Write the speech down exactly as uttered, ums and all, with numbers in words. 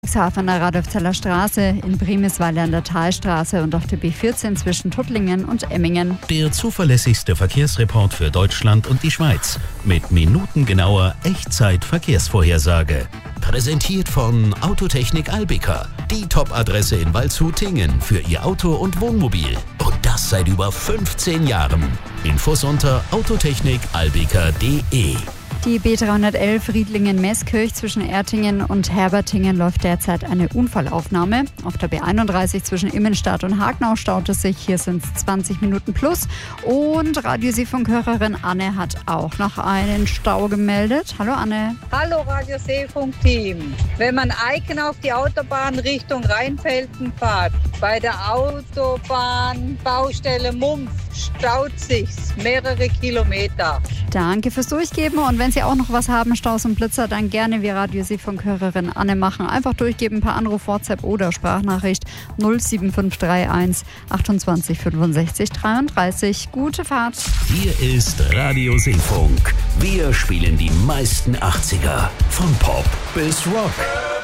An der Radolfzeller Straße, in Brimisweiler an der Talstraße und auf der B vierzehn zwischen Tuttlingen und Emmingen. Der zuverlässigste Verkehrsreport für Deutschland und die Schweiz mit minutengenauer Echtzeit-Verkehrsvorhersage. Präsentiert von Autotechnik Albica, die Top-Adresse in Waldshut-Tingen für Ihr Auto und Wohnmobil. Und das seit über fünfzehn Jahren. Infos unter autotechnik albica punkt de. Die B dreihundertelf Riedlingen-Meßkirch zwischen Ertingen und Herbertingen läuft derzeit eine Unfallaufnahme. Auf der B einunddreißig zwischen Immenstadt und Hagenau staut es sich. Hier sind es zwanzig Minuten plus. Und Radio-Seefunk-Hörerin Anne hat auch noch einen Stau gemeldet. Hallo Anne. Hallo Radio-Seefunk-Team. Wenn man Eiken auf die Autobahn Richtung Rheinfelden fährt, bei der Autobahnbaustelle Mumpf staut sich's mehrere Kilometer. Danke fürs Durchgeben. Und wenn Sie auch noch was haben, Staus und Blitzer, dann gerne wie Radio-Seefunk-Hörerin Anne machen. Einfach durchgeben per Anruf, WhatsApp oder Sprachnachricht null sieben fünf drei eins achtundzwanzig fünfundsechzig dreiunddreißig. Gute Fahrt. Hier ist Radio Seefunk. Wir spielen die meisten achtziger. Von Pop bis Rock.